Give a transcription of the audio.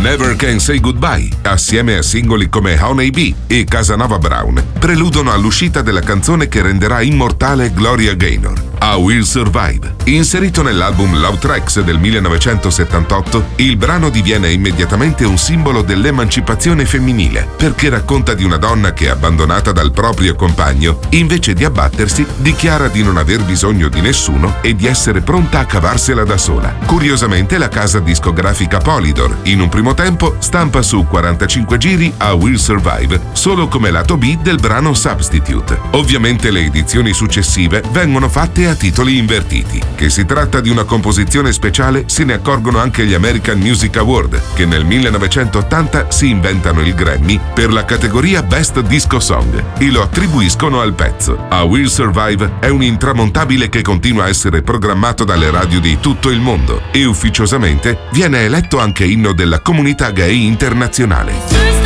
Never Can Say Goodbye, assieme a singoli come Honey Bee e Casanova Brown, preludono all'uscita della canzone che renderà immortale Gloria Gaynor, I Will Survive. Inserito nell'album Love Tracks del 1978, il brano diviene immediatamente un simbolo dell'emancipazione femminile, perché racconta di una donna che, abbandonata dal proprio compagno, invece di abbattersi, dichiara di non aver bisogno di nessuno e di essere pronta a cavarsela da sola. Curiosamente, la casa discografica Polydor, in un primo tempo, stampa su 45 giri I Will Survive solo come lato B del brano Substitute. Ovviamente le edizioni successive vengono fatte a titoli invertiti. Che si tratta di una composizione speciale se ne accorgono anche gli American Music Award, che nel 1980 si inventano il Grammy per la categoria Best Disco Song e lo attribuiscono al pezzo. I Will Survive è un intramontabile che continua a essere programmato dalle radio di tutto il mondo e ufficiosamente viene eletto anche inno della comunità gay internazionale.